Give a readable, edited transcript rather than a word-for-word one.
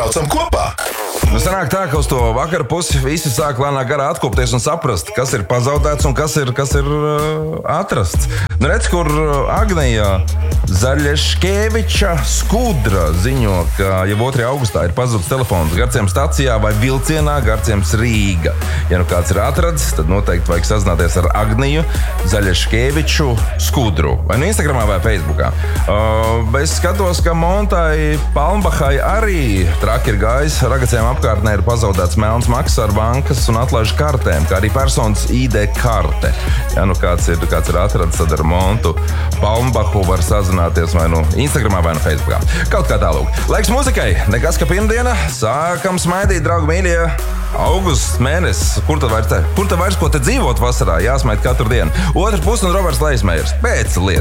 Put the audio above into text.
braucam kopā. Nu, sanāk tā, ka uz to vakara pusi visi sāk lēnāk garā atkopties un saprast, kas ir pazaudēts un kas ir atrasts. Nu, redz, kur Agnija Zaļeškeviča Skudra ziņo, ka jau 2. augustā ir pazudis telefons Garciems stacijā vai vilcienā Garciems Rīga. Ja nu kāds ir atradzis, tad noteikti vajag sazināties ar Agniju Zaļeškeviču Skudru. Vai nu Instagramā vai Facebookā. Es skatos, ka Montai Palmbahai arī traki ir gājis. Ragaciem apkārtnē ir pazaudēts melns maksas ar bankas un atlaižu kartēm, kā arī personas ID karte. Ja nu kāds ir atradzis, tad ar Montu Palmbahu var sazināties vai nu Instagramā vai nu Facebookā. Kaut kā tālūk. Laiks muzikai. Nekas, ka pirmdiena. Sākam smaidīt, draugi mīļie. Augusts mēnesis. Kur tad vairs ko te dzīvot vasarā? Jāsmaid katru dienu. Otrs pusi un Roberts Leismējers. Pēc lietas.